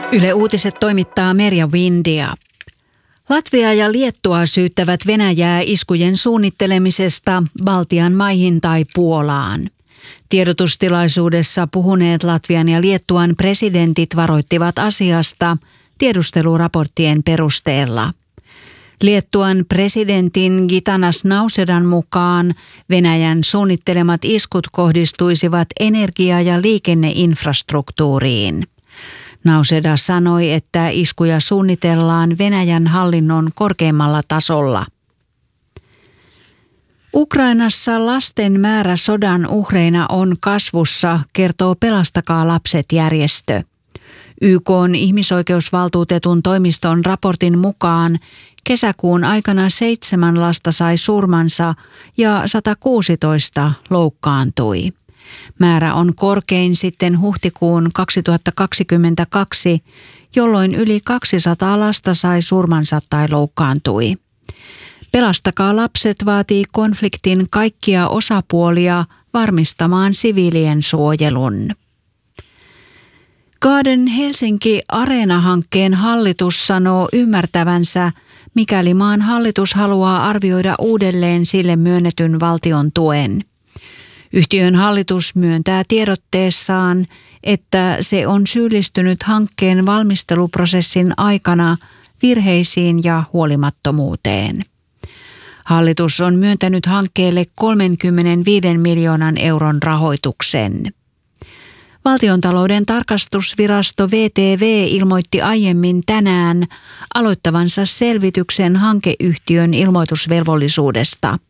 Yle Uutiset toimittaa Merja Windia. Latvia ja Liettua syyttävät Venäjää iskujen suunnittelemisesta Baltian maihin tai Puolaan. Tiedotustilaisuudessa puhuneet Latvian ja Liettuan presidentit varoittivat asiasta tiedusteluraporttien perusteella. Liettuan presidentin Gitanas Nausedan mukaan Venäjän suunnittelemat iskut kohdistuisivat energia- ja liikenneinfrastruktuuriin. Nauseda sanoi, että iskuja suunnitellaan Venäjän hallinnon korkeimmalla tasolla. Ukrainassa lasten määrä sodan uhreina on kasvussa, kertoo Pelastakaa lapset -järjestö. YK:n ihmisoikeusvaltuutetun toimiston raportin mukaan kesäkuun aikana 7 lasta sai surmansa ja 116 loukkaantui. Määrä on korkein sitten huhtikuun 2022, jolloin yli 200 lasta sai surmansa tai loukkaantui. Pelastakaa lapset vaatii konfliktin kaikkia osapuolia varmistamaan siviilien suojelun. Garden Helsinki Areena-hankkeen hallitus sanoo ymmärtävänsä, mikäli maan hallitus haluaa arvioida uudelleen sille myönnetyn valtion tuen. Yhtiön hallitus myöntää tiedotteessaan, että se on syyllistynyt hankkeen valmisteluprosessin aikana virheisiin ja huolimattomuuteen. Hallitus on myöntänyt hankkeelle 35 miljoonan euron rahoituksen. Valtiontalouden tarkastusvirasto VTV ilmoitti aiemmin tänään aloittavansa selvityksen hankeyhtiön ilmoitusvelvollisuudesta.